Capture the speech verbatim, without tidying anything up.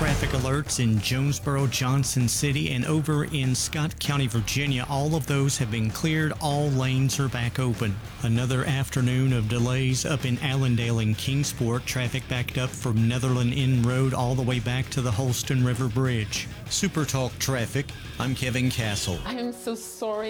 traffic alerts in Jonesboro, Johnson City, and over in Scott County, Virginia. All of those have been cleared. All lanes are back open. Another afternoon of delays up in Allendale and Kingsport. Traffic backed up from Netherland Inn Road all the way back to the Holston River Bridge. Super Talk Traffic, I'm Kevin Castle. I am so sorry.